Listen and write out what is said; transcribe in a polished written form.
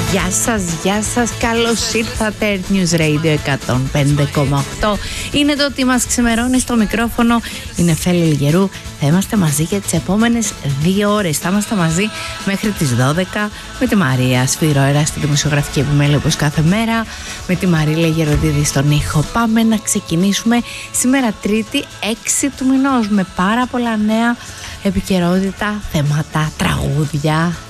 Γεια σας, καλώς ήρθατε. Earth News Radio 105,8. Είναι το ότι μας ξημερώνει στο μικρόφωνο. Είναι Φέλη Λιγερού. Θα είμαστε μαζί για τις επόμενες 2 ώρες. Θα είμαστε μαζί μέχρι τις 12 με τη Μαρία Σφυροέρα στη δημοσιογραφική επιμέλεια όπως κάθε μέρα, με τη Μαρίλα Γεροντίδη στον ήχο. Πάμε να ξεκινήσουμε σήμερα Τρίτη 6 του μηνός με πάρα πολλά νέα, επικαιρότητα, θέματα, τραγούδια.